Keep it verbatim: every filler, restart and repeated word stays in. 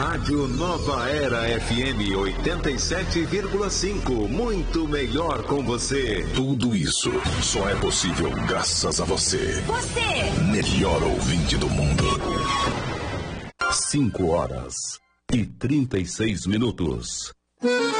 Rádio Nova Era F M oitenta e sete vírgula cinco. Muito melhor com você. Tudo isso só é possível graças a você. Você! Melhor ouvinte do mundo. Cinco horas e trinta e seis minutos.